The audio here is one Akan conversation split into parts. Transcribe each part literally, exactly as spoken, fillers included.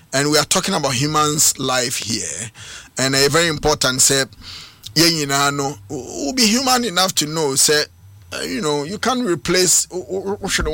and we are talking about humans' life here, and a very important say, yeah, you know, will be human enough to know, say, uh, you know, you can't replace. I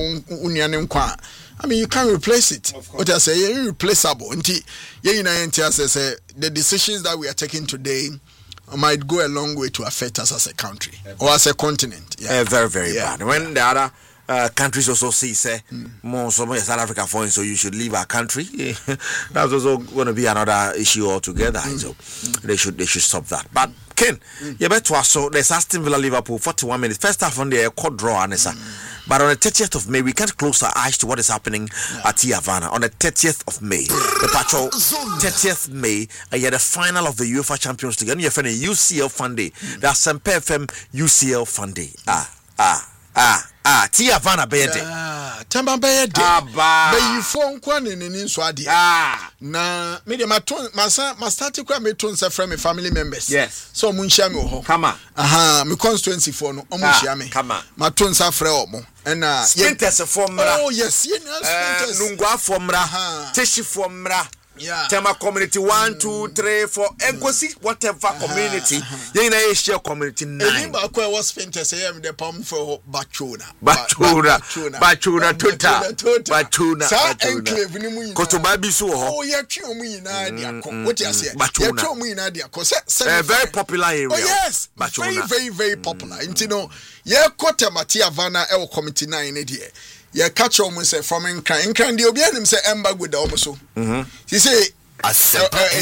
mean, you can't replace it. What I say, irreplaceable. Yeah, you know, say the decisions that we are taking today might go a long way to affect us as a country or as a continent. Yeah, uh, very, very yeah. bad. When yeah. the other uh, countries also see, say, mm. more so South Africa for so you should leave our country. That's also going to be another issue altogether. Mm. So mm. they should they should stop that. But Ken, mm. you better so there's Aston Villa Liverpool forty-one minutes. First half on the court draw, Anessa. Mm. But on the thirtieth of May, we can't close our eyes to what is happening yeah. at Havana. On the thirtieth of May, the patrol, thirtieth of May, uh, yeah, the final of the UEFA Champions League. And you're friend U C L Fun Day. Mm. That's Semper F M U C L Fun Day. Ah, ah, ah, ah. T Havana Bayede. Ah, Tamba Bayede. Ah, ba. But you phone Kwan in Inswadi. Ah, na me de my ton, my son, my starting kwa me ton se friend me family members. Yes. So munshia me ho. Come on. Aha, me constituency for no. Omunshia me. Come on. My ton sa friend omo. And uh, sprinters formula. Oh yes, you know sprinters. Uh, Nungwa formula. Teshi formula. Yeah. Tema community one, mm. two, three, four. And go see whatever uh-huh, community. Uh-huh. You know, share community nine. Remember, I was sprinters. I am the palm for Bachuna. Bachuna. Bachuna. Tota. Bachuna. Sa enclave ni mu. Koto baby so. Oh, yeah, you mu ina dia ko. What you say? Yeah, you mu ina dia ko. A very popular area. Oh yes. Bachuna. Very, very, very popular. Mm. You know, yeah, Kota Mati Havana El Committee nine idea. Yeah, catch almost say from in kind. In kind, the Obianim say Ember with the almost so. He say, I said,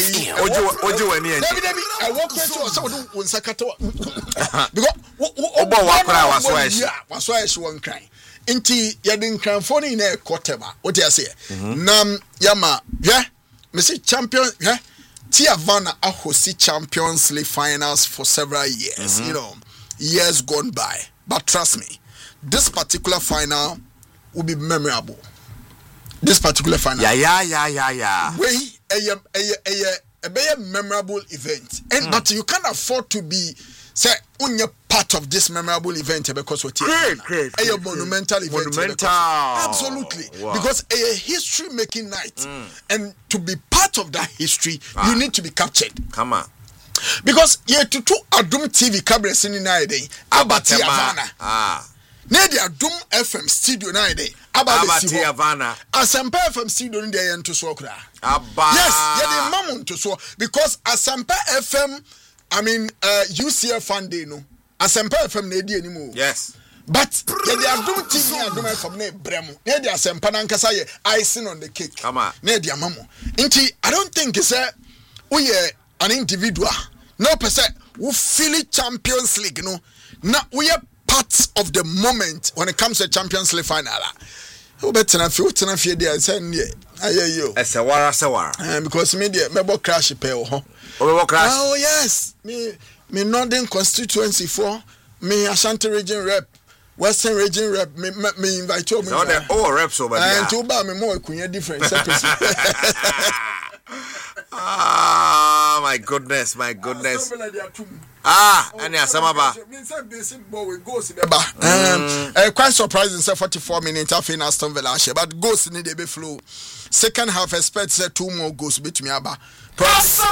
Ojo, any, I walk into someone who Sakato because was why yeah, was why she won't cry. Inti Yadin Cranfoni in a quarterba. What do you say? Nam Yama, yeah, Mister Champion, yeah, T Havana a host Champions League finals for several years, mm-hmm. you know, years gone by. But trust me, this particular final will be memorable. This particular final. Yeah, yeah, yeah, yeah, yeah. Way a a a a very memorable event. And mm. but you can't afford to be say on your part of this memorable event because what great, great, a great, monumental great. event. Monumental. Absolutely. Wow. Because a history making night. Mm. And to be part of that history, ah. you need to be captured. Come on. Because yeah, to two Adum T V cabaret in the Abati Havana. Ah. Nedia Doom F M studio na ide Abati Havana Asempa F M studio ndi dey to so kra Abba yes ye dey mamon to so because Asempa F M I mean uh, U C L Fun Day no Asempa F M na edi animu yes but ye dey Adum T V Adum F M na bremu na dey Asempa na nkasa ye icing on the cake na dey amamo nti I don't think say we an individual no per se we feel Champions League no na we parts of the moment when it comes to Champions League final. Who better than few than few days and yeah, I hear you. As a war, as a war. Because me, me crash pay oh. Oh, crash. Oh yes, me me Northern constituency for me Ashanti region rep, Western region rep. Me me invite you. No, they all reps over there. And two bar me more kunya different. Ah, my goodness, my goodness. Ah, and yeah, some about. Um, quite surprising. Say forty-four minutes after Aston Villa, but goals need to be flow. Second half, expect say two more goals between me.